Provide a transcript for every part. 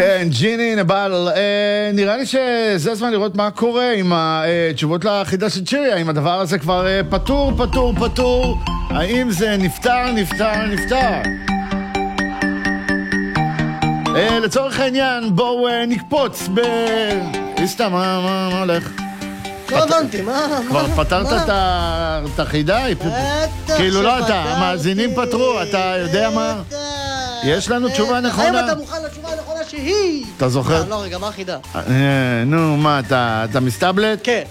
כן, ג'יני נבל, נראה לי שזה הזמן לראות מה קורה עם התשובות לחידה של צ'ירי, האם הדבר הזה כבר פתור, האם זה נפתר. לצורך העניין, בואו נקפוץ סתם, מה הולך? לא הבנתי, מה? כבר פתרת את החידה? כאילו לא אתה, המאזינים פתרו, אתה יודע מה? יש לנו תשובה נכונה. האם אתה מוכן לתשובה הנכונה שהיא? אתה זוכר? לא, רגע, מה החידה? נו, מה, אתה מסטאבלט? כן.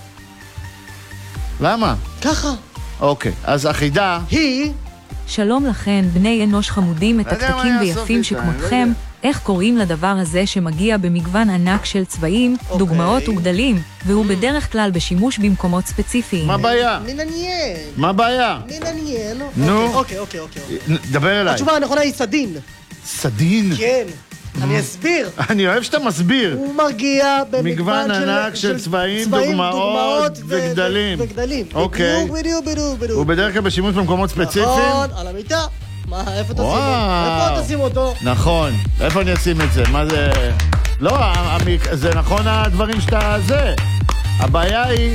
למה? ככה. אוקיי, אז החידה... היא... שלום לכן, בני אנוש חמודים, מתקתקים ויפים שכמותכם. איך קוראים לדבר הזה שמגיע במגוון ענק של צבעים, דוגמאות וגדלים, והוא בדרך כלל בשימוש במקומות ספציפיים? מה הבעיה? מעניין. מה הבעיה? מעניין. נו. אוקיי. דבר אליי. התשובה הנכונה היא סדין. סדין? כן. אני אסביר. אני אוהב שאתה מסביר. הוא מגיע במגוון ענק של צבעים, דוגמאות וגדלים. אוקיי. בדיוק. הוא בדרך כלל בשימוש במקומות ספציפיים? נכון, על המיטה. מה, איפה תשים אותו? איפה תשים אותו? נכון. איפה אני אשים את זה? מה זה... לא, זה נכון הדברים שאתה... זה. הבעיה היא,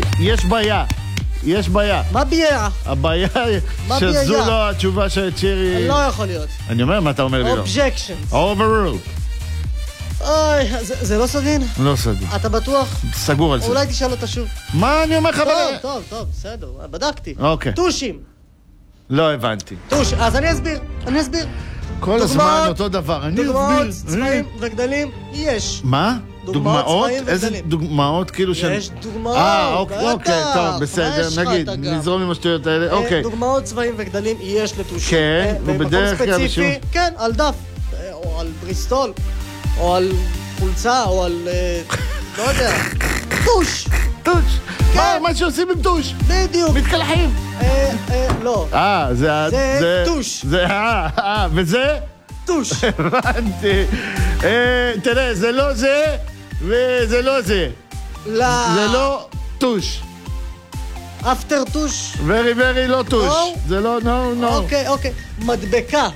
יש בעיה. מה בעיה? הבעיה היא שזו לא התשובה של צ'ירי... לא יכול להיות. אני אומר, מה אתה אומר לי לא? Objections. Overruled. אוי, זה לא סדין? לא סדין. אתה בטוח? סגור על זה. אולי תשאל אותה שוב. מה אני אומר לך? טוב, בסדר, בדקתי. אוקיי. טושים. לא הבנתי. אז אני אסביר. כל הזמן אותו דבר, אני אסביר. דוגמאות, צבעים וגדלים, יש. מה? דוגמאות? איזה דוגמאות כאילו של... יש דוגמאות. אוקיי, טוב, בסדר, נגיד, נזרום עם השטויות האלה, אוקיי. דוגמאות, צבעים וגדלים יש לטושים. כן, ובדרך כלל... במקום ספציפי, כן, על דף, או על בריסטול, או על חולצה, או על... לא יודע. טוש. מה שעושים עם טוש? בדיוק. מתקלחים. לא. זה טוש. וזה? טוש. הבנתי. תראה, זה לא זה, וזה לא זה. לא. זה לא טוש. אפטר טוש. very לא טוש. זה לא, no. אוקיי. מדבקה.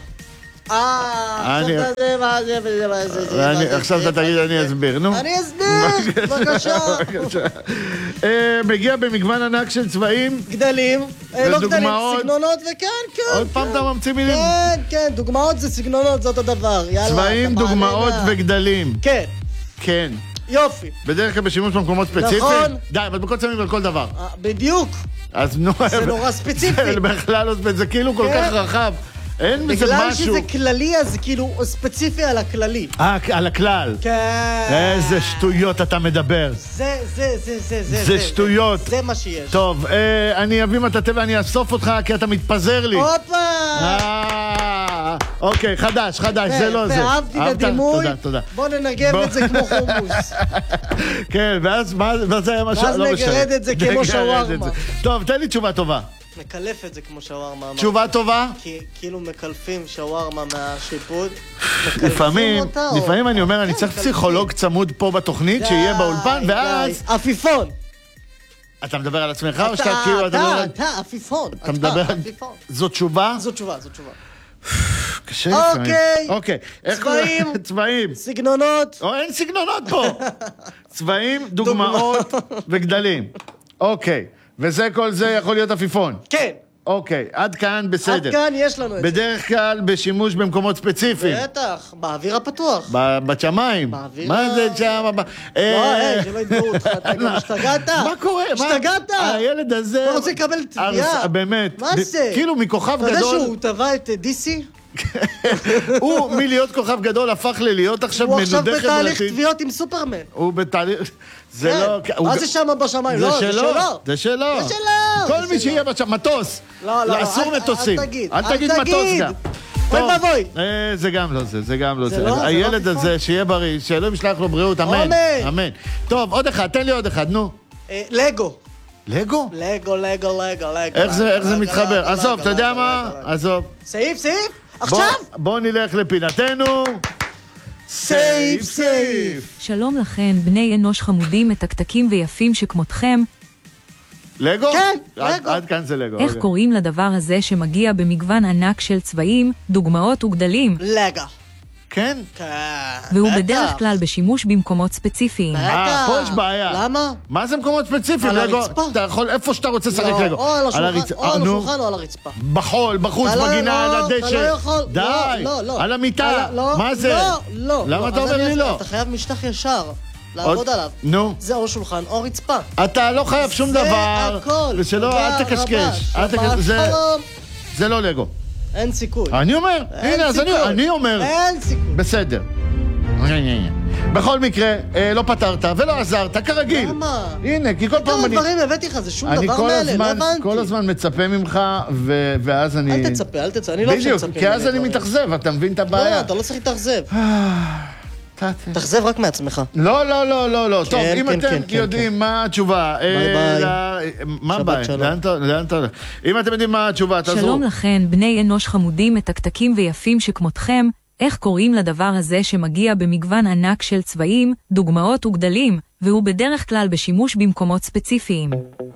עכשיו אתה תגיד, אני אסביר, נו. אני אסביר, בבקשה. מגיע במגוון ענק של צבעים. גדלים, לא גדלים, סגנונות וכן. עוד פעם אתה ממציא מילים. כן, דוגמאות זה סגנונות, זה אותו דבר. צבעים, דוגמאות וגדלים. כן. יופי. בדרך כלל בשימוש במקומות ספציפיים. נכון. די, מדבקות שמים על כל דבר. בדיוק. אז נו. זה נורא ספציפי. זה בכלל לא ספציפי, זה כאילו כל כך רחב. אין בזה משהו. בגלל שזה כללי, אז כאילו ספציפי על הכללי. על הכלל. כן. איזה שטויות אתה מדבר. זה שטויות. זה מה שיש. טוב, אני אביא מטאטא ואני אסוף אותך כי אתה מתפזר לי. הופה! אוקיי, חדש, זה לא זה. ואהבתי את הדימוי. תודה. בוא ננגב את זה כמו חומוס. כן, ואז מה זה היה משהו? ואז נגרד את זה כמו שווארמה. טוב, תן לי תשובה טובה. מקלף את זה כמו שווארמה. תשובה טובה? כאילו מקלפים שווארמה מהשיפוד. לפעמים אני אומר, אני צריך פסיכולוג צמוד פה בתוכנית, שיהיה באולפן, ואז... עפיפון. אתה מדבר על עצמך או שאתה כאילו... אתה, עפיפון. אתה מדבר על... זו תשובה? זו תשובה. קשה לפעמים. אוקיי. צבעים. סגנונות. אין סגנונות פה. צבעים, דוגמאות וגדלים. אוקיי. וזה כל זה יכול להיות עפיפון. כן. אוקיי, עד כאן בסדר. עד כאן יש לנו את זה. בדרך כלל בשימוש במקומות ספציפיים. בטח, באוויר הפתוח. בשמיים. מה זה שם? לא, שלא יתבעו אותך, אתה גם השתגעת. מה קורה? השתגעת. הילד הזה... אתה רוצה לקבל תביעה? באמת. מה זה? כאילו מכוכב גדול... אתה יודע שהוא טבע את דיסי? הוא מלהיות כוכב גדול הפך ללהיות עכשיו מנודה חברתית. הוא עכשיו בתהליך תביעות עם סופרמן. הוא בתהליך... זה לא... מה זה שם בשמיים? לא, זה שלו. כל מי שיהיה בשם, מטוס. לא, אסור מטוסים. אל תגיד מטוס גם. אוי ואבוי. זה גם לא זה. הילד הזה, שיהיה בריא, שאלוהים ישלח לו בריאות, אמן. אמן. טוב, עוד אחד, תן לי עוד אחד, נו. לגו. לגו? לגו. איך זה מתחבר? עזוב, אתה יודע מה? עזוב. סעיף. עכשיו? בוא נלך לפינתנו. סייף. שלום לכן, בני אנוש חמודים, מתקתקים ויפים שכמותכם. לגו? כן, לגו. עד כאן זה לגו. איך קוראים לדבר הזה שמגיע במגוון ענק של צבעים, דוגמאות וגדלים? כן? והוא בדרך כלל בשימוש במקומות ספציפיים. פה יש בעיה. למה? מה זה מקומות ספציפיים? על הרצפה. אתה יכול איפה שאתה רוצה לשחק לגו. או על השולחן או על הרצפה. בחול, בחוץ, בגינה, על הדשא. אתה לא יכול. די, על המיטה. מה זה? לא. למה אתה אומר לי לא? אתה חייב משטח ישר. לעבוד עליו. נו. זה או שולחן או רצפה. אתה לא חייב שום דבר. זה הכל. ושלא, אל תקשקש. זה לא לגו. אין סיכוי. אני אומר, הנה, אז אני אומר. אין סיכוי. בסדר. בכל מקרה, לא פתרת ולא עזרת, כרגיל. למה? הנה, כי כל פעם כמה דברים הבאתי לך, זה שום דבר מאלה, לא הבנתי. אני כל הזמן מצפה ממך, ואז אני... אל תצפה, אני לא חושב שמצפה. בדיוק, כי אז אני מתאכזב, אתה מבין את הבעיה? לא, אתה לא צריך להתאכזב. תאכזב רק מעצמך. לא. טוב, אם אתם יודעים מה התשובה... ביי. מה ביי? לאן אתה הולך? אם אתם יודעים מה התשובה, תעזרו. שלום לכן, בני אנוש חמודים, מתקתקים ויפים שכמותכם, איך קוראים לדבר הזה שמגיע במגוון ענק של צבעים, דוגמאות וגדלים, והוא בדרך כלל בשימוש במקומות ספציפיים.